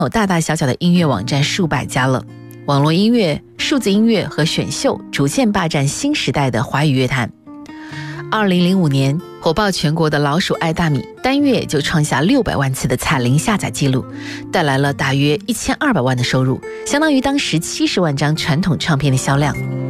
有大大小小的音乐网站数百家了。网络音乐、数字音乐和选秀逐渐霸占新时代的华语乐坛。2005年火爆全国的老鼠爱大米单月就创下600万次的彩铃下载记录，带来了大约1200万的收入，相当于当时70万张传统唱片的销量。